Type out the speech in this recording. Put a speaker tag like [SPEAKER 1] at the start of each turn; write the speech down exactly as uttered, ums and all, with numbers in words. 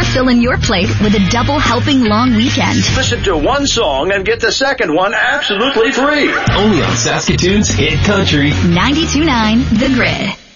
[SPEAKER 1] fill in your plate with a double helping long weekend.
[SPEAKER 2] Listen to one song and get the second one absolutely free.
[SPEAKER 3] Only on Saskatoon's Hit Country.
[SPEAKER 1] ninety-two point nine The Grid.